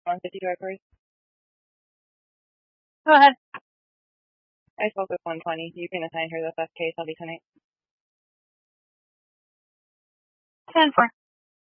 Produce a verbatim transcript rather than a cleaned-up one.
one fifty-two Edwards. Go ahead. I spoke with one twenty. You can assign her the first case. I'll be tonight. ten four.